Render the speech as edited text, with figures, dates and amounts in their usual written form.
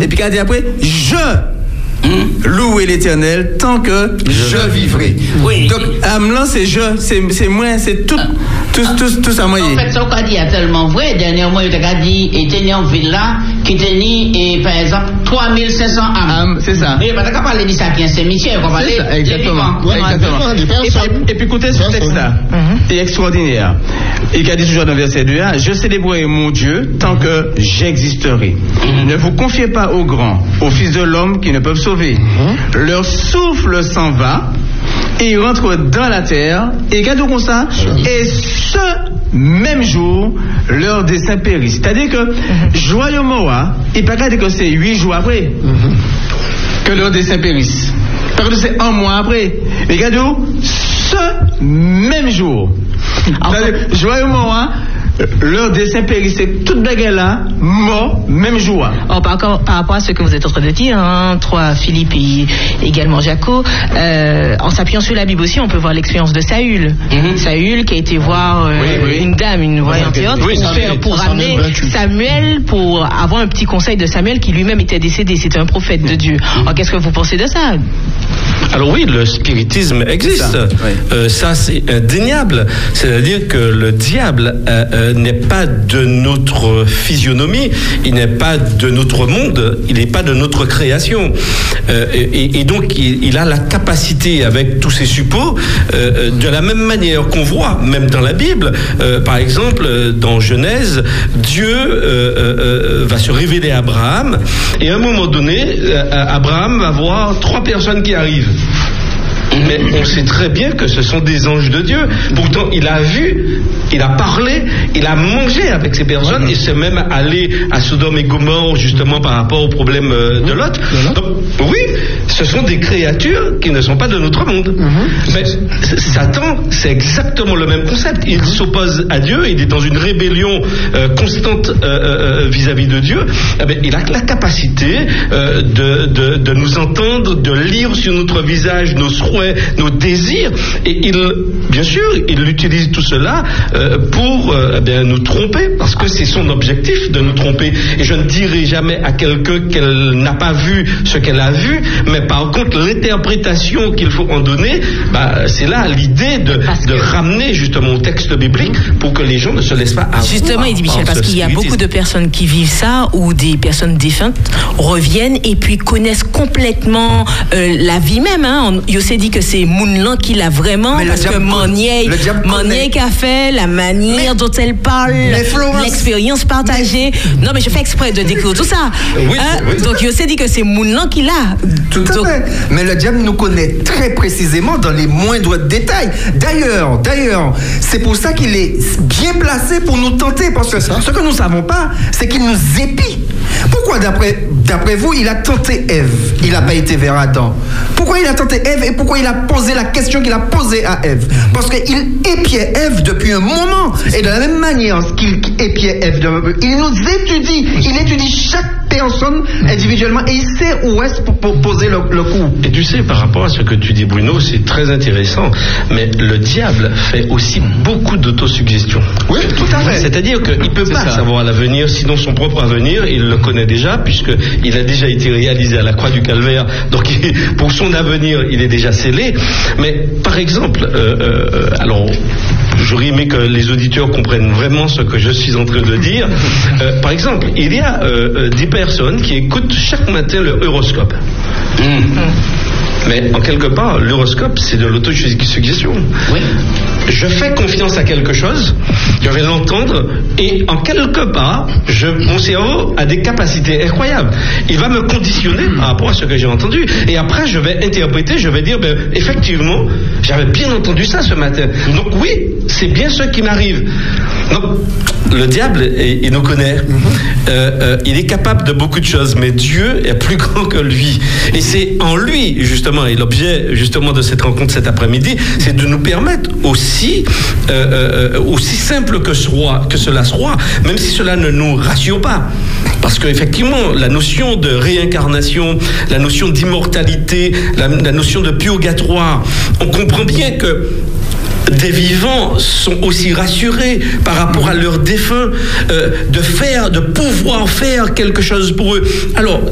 Et puis, il a dit après, louer l'Éternel tant que je vivrai. Oui. Donc, Amlan, c'est c'est moi, c'est tout ça moyen. En fait, ce qu'on dit est tellement vrai. Dernièrement, il a dit, il était en villa qui tenait, par exemple, 3500 âmes. C'est ça. Mais parce qu'on parle de ça qui est un cimetière, on parle de exactement. Et puis, écoutez ce texte-là. C'est extraordinaire. Il a dit toujours dans le verset 2, je célébrerai mon Dieu tant que j'existerai. Ne vous confiez pas aux grands, aux fils de l'homme qui ne peuvent sauver. Leur souffle s'en va et ils rentrent dans la terre et regardez comme ça et ce même jour leur dessein périt. C'est-à-dire que joyeux Moa, il ne peut pas dire que c'est 8 jours après que leur dessein périsse. Parce que c'est un mois après. Mais regardez ce même jour. Joyeux Moa, leur dessein périssait toute bagarre là, mort, même jour. Par rapport à ce que vous êtes en train de dire, 3 Philippe et également Jaco, en s'appuyant sur la Bible aussi, on peut voir l'expérience de Saül. Saül qui a été voir une dame, une voyante pour ramener Samuel, pour avoir un petit conseil de Samuel qui lui-même était décédé, c'était un prophète de Dieu. Alors qu'est-ce que vous pensez de ça? Alors oui, le spiritisme existe. Ça, c'est indéniable. C'est-à-dire que le diable n'est pas de notre physionomie, il n'est pas de notre monde, il n'est pas de notre création. Et donc, il a la capacité, avec tous ses suppôts, de la même manière qu'on voit, même dans la Bible, par exemple, dans Genèse, Dieu va se révéler à Abraham, et à un moment donné, Abraham va voir 3 personnes qui arrivent. Mais on sait très bien que ce sont des anges de Dieu. Pourtant, il a vu, il a parlé, il a mangé avec ces personnes. Il s'est même allé à Sodome et Gomorrhe, justement, par rapport au problème de Lot. Donc, oui, ce sont des créatures qui ne sont pas de notre monde. Mais Satan, c'est exactement le même concept. Il s'oppose à Dieu, il est dans une rébellion constante vis-à-vis de Dieu. Eh bien, il a la capacité de nous entendre, de lire sur notre visage nos souhaits, nos désirs, et bien sûr, il utilise tout cela pour nous tromper, parce que c'est son objectif de nous tromper. Et je ne dirai jamais à quelqu'un qu'elle n'a pas vu ce qu'elle a vu, mais par contre, l'interprétation qu'il faut en donner, c'est là l'idée de ramener justement au texte biblique pour que les gens ne se laissent pas avoir. Justement, il dit Michel, parce qu'il y a beaucoup de personnes qui vivent ça, ou des personnes défuntes reviennent et puis connaissent complètement la vie même. Il s'est dit que c'est Mounlan qui l'a vraiment, parce que Manier qui a fait, la manière dont elle parle, l'expérience partagée. Non, mais je fais exprès de décrire tout ça. Donc, il s'est dit que c'est Mounlan qui l'a. Tout à fait. Mais le diable nous connaît très précisément dans les moindres détails. D'ailleurs, c'est pour ça qu'il est bien placé pour nous tenter, parce que ce que nous ne savons pas, c'est qu'il nous épie. Pourquoi, d'après vous, il a tenté Ève, il n'a pas été vers Adam? Pourquoi il a tenté Ève et pourquoi il a posé la question qu'il a posée à Ève? Parce qu'il épiait Ève depuis un moment. Et de la même manière qu'il épiait Ève, il nous étudie. Il étudie chaque personne individuellement et il sait où est-ce pour poser le coup. Et tu sais, par rapport à ce que tu dis, Bruno, c'est très intéressant. Mais le diable fait aussi beaucoup d'autosuggestion. Oui, tout à fait. C'est-à-dire qu'il ne peut pas savoir l'avenir, sinon son propre avenir, il le connaît déjà, puisqu'il a déjà été réalisé à la croix du Calvaire. Donc, pour son avenir, il est déjà scellé. Mais, par exemple, alors, j'aurais aimé que les auditeurs comprennent vraiment ce que je suis en train de dire. Par exemple, il y a des personnes qui écoutent chaque matin leur horoscope. Mais en quelque part, l'horoscope, c'est de l'autosuggestion. Oui. Je fais confiance à quelque chose, je vais l'entendre, et en quelque part, mon cerveau a des capacités incroyables. Il va me conditionner par rapport à ce que j'ai entendu. Et après, je vais interpréter, je vais dire, effectivement, j'avais bien entendu ça ce matin. Donc oui, c'est bien ce qui m'arrive. Donc, le diable, il nous connaît. Il est capable de beaucoup de choses, mais Dieu est plus grand que lui. Et c'est en lui, justement, et l'objet justement de cette rencontre cet après-midi, c'est de nous permettre aussi simple que cela soit, même si cela ne nous rassure pas. Parce qu'effectivement, la notion de réincarnation, la notion d'immortalité, la notion de purgatoire, on comprend bien que des vivants sont aussi rassurés par rapport à leurs défunts de pouvoir faire quelque chose pour eux. Alors,